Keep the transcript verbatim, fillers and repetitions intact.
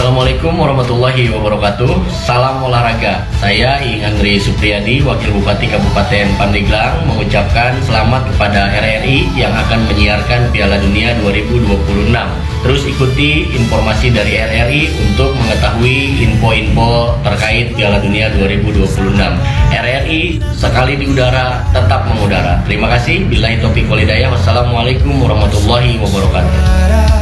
Assalamualaikum warahmatullahi wabarakatuh. Salam olahraga. Saya Iing Andri Supriyadi, Wakil Bupati Kabupaten Pandeglang, mengucapkan selamat kepada R R I yang akan menyiarkan Piala Dunia dua ribu dua puluh enam. Terus ikuti informasi dari R R I untuk mengetahui info-info terkait Piala Dunia dua ribu dua puluh enam. R R I sekali di udara, tetap mengudara. Terima kasih. Billahi taufiq wal hidayah. Wassalamualaikum warahmatullahi wabarakatuh.